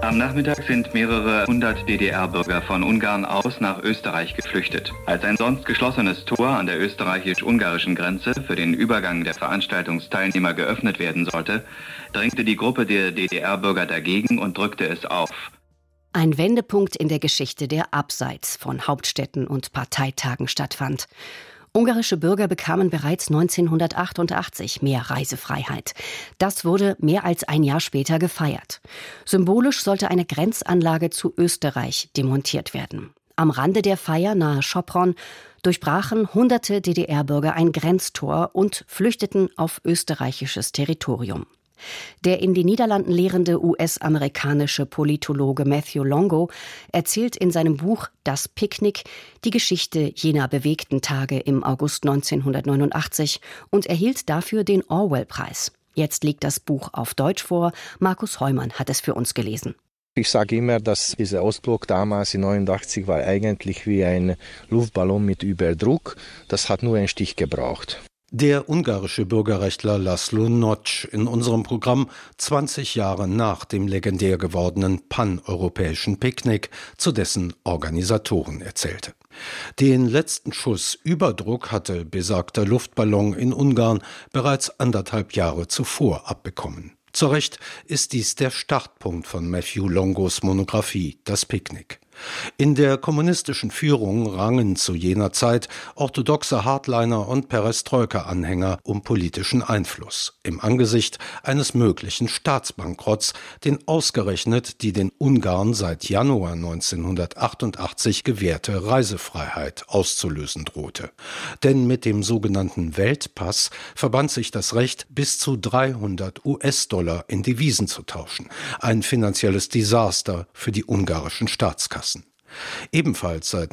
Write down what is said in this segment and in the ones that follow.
Am Nachmittag sind mehrere hundert DDR-Bürger von Ungarn aus nach Österreich geflüchtet. Als ein sonst geschlossenes Tor an der österreichisch-ungarischen Grenze für den Übergang der Veranstaltungsteilnehmer geöffnet werden sollte, drängte die Gruppe der DDR-Bürger dagegen und drückte es auf. Ein Wendepunkt in der Geschichte, der abseits von Hauptstädten und Parteitagen stattfand. Ungarische Bürger bekamen bereits 1988 mehr Reisefreiheit. Das wurde mehr als ein Jahr später gefeiert. Symbolisch sollte eine Grenzanlage zu Österreich demontiert werden. Am Rande der Feier nahe Sopron durchbrachen hunderte DDR-Bürger ein Grenztor und flüchteten auf österreichisches Territorium. Der in den Niederlanden lehrende US-amerikanische Politologe Matthew Longo erzählt in seinem Buch »Das Picknick« die Geschichte jener bewegten Tage im August 1989 und erhielt dafür den Orwell-Preis. Jetzt liegt das Buch auf Deutsch vor. Markus Heumann hat es für uns gelesen. Ich sage immer, dass dieser Ostblock damals in 1989 war eigentlich wie ein Luftballon mit Überdruck. Das hat nur einen Stich gebraucht. Der ungarische Bürgerrechtler Laszlo Nock in unserem Programm 20 Jahre nach dem legendär gewordenen paneuropäischen Picknick, zu dessen Organisatoren erzählte. Den letzten Schuss Überdruck hatte besagter Luftballon in Ungarn bereits 1,5 Jahre zuvor abbekommen. Zu Recht ist dies der Startpunkt von Matthew Longos Monographie »Das Picknick«. In der kommunistischen Führung rangen zu jener Zeit orthodoxe Hardliner und Perestroika-Anhänger um politischen Einfluss im Angesicht eines möglichen Staatsbankrotts, den ausgerechnet die den Ungarn seit Januar 1988 gewährte Reisefreiheit auszulösen drohte. Denn mit dem sogenannten Weltpass verband sich das Recht, bis zu 300 US-Dollar in Devisen zu tauschen. Ein finanzielles Desaster für die ungarischen Staatskassen. Ebenfalls seit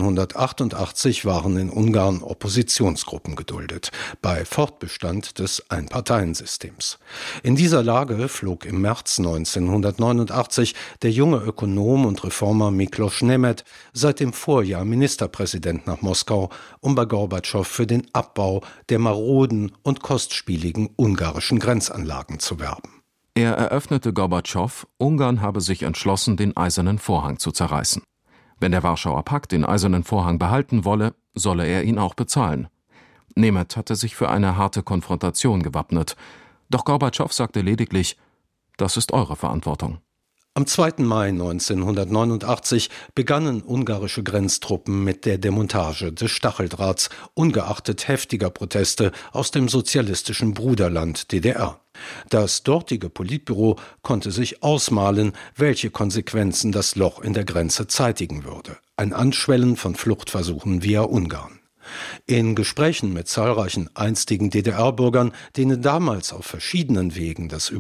1988 waren in Ungarn Oppositionsgruppen geduldet, bei Fortbestand des Einparteiensystems. In dieser Lage flog im März 1989 der junge Ökonom und Reformer Miklos Nemeth, seit dem Vorjahr Ministerpräsident, nach Moskau, um bei Gorbatschow für den Abbau der maroden und kostspieligen ungarischen Grenzanlagen zu werben. Er eröffnete Gorbatschow, Ungarn habe sich entschlossen, den Eisernen Vorhang zu zerreißen. Wenn der Warschauer Pakt den Eisernen Vorhang behalten wolle, solle er ihn auch bezahlen. Nemeth hatte sich für eine harte Konfrontation gewappnet. Doch Gorbatschow sagte lediglich: Das ist eure Verantwortung. Am 2. Mai 1989 begannen ungarische Grenztruppen mit der Demontage des Stacheldrahts, ungeachtet heftiger Proteste aus dem sozialistischen Bruderland DDR. Das dortige Politbüro konnte sich ausmalen, welche Konsequenzen das Loch in der Grenze zeitigen würde. Ein Anschwellen von Fluchtversuchen via Ungarn. In Gesprächen mit zahlreichen einstigen DDR-Bürgern, denen damals auf verschiedenen Wegen das